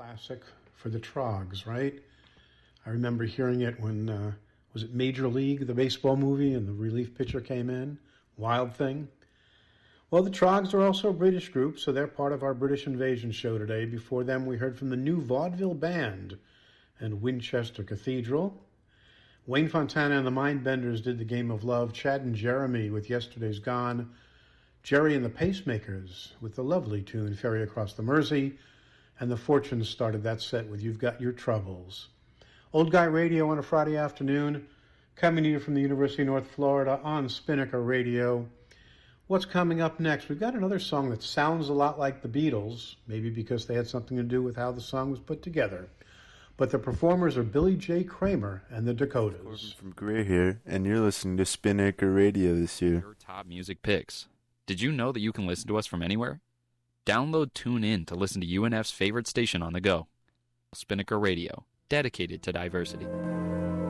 classic for the Trogs, right? I remember hearing it when, was it Major League, the baseball movie, and the relief pitcher came in? Wild Thing. Well, the Trogs are also a British group, so they're part of our British Invasion show today. Before them, we heard from the New Vaudeville Band and Winchester Cathedral. Wayne Fontana and the Mindbenders did The Game of Love. Chad and Jeremy with Yesterday's Gone. Jerry and the Pacemakers with the lovely tune Ferry Across the Mersey. And the Fortunes started that set with You've Got Your Troubles. Old Guy Radio on a Friday afternoon, coming to you from the University of North Florida on Spinnaker Radio. What's coming up next? We've got another song that sounds a lot like the Beatles, maybe because they had something to do with how the song was put together. But the performers are Billy J. Kramer and the Dakotas. Corbin from Gray here, and you're listening to Spinnaker Radio this year. Your top music picks. Did you know that you can listen to us from anywhere? Download TuneIn to listen to UNF's favorite station on the go. Spinnaker Radio, dedicated to diversity.